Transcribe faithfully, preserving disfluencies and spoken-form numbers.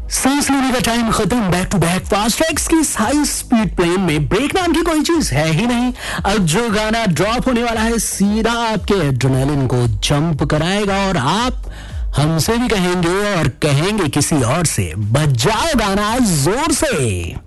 सांस लेने का टाइम खत्म। Back to back fast tracks की हाई स्पीड प्लेन में ब्रेक नाम की कोई चीज है ही नहीं। अब जो गाना ड्रॉप होने वाला है सीधा आपके एड्रेनलिन को जंप कराएगा और आप हमसे भी कहेंगे और कहेंगे किसी और से, बजाओ गाना जोर से।